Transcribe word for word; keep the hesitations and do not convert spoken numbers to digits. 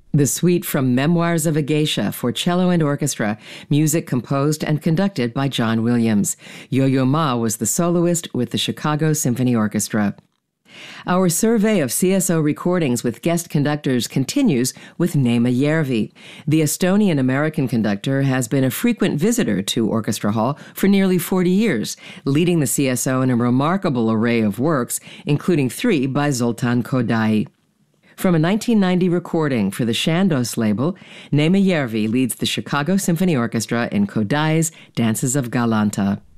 The suite from Memoirs of a Geisha for cello and orchestra, music composed and conducted by John Williams. Yo-Yo Ma was the soloist with the Chicago Symphony Orchestra. Our survey of C S O recordings with guest conductors continues with Neeme Järvi. The Estonian-American conductor has been a frequent visitor to Orchestra Hall for nearly forty years, leading the C S O in a remarkable array of works, including three by Zoltan Kodály. From a nineteen ninety recording for the Chandos label, Neeme Järvi leads the Chicago Symphony Orchestra in Kodály's Dances of Galanta.